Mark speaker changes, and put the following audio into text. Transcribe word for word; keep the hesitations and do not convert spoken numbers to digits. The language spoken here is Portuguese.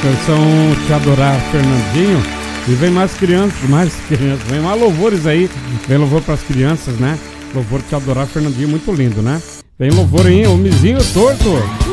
Speaker 1: Canção Te Adorar, Fernandinho. E vem mais crianças, mais crianças. Vem mais louvores aí. Vem louvor para as crianças, né? Louvor Te Adorar, Fernandinho, muito lindo, né? Vem louvor aí, homenzinho torto.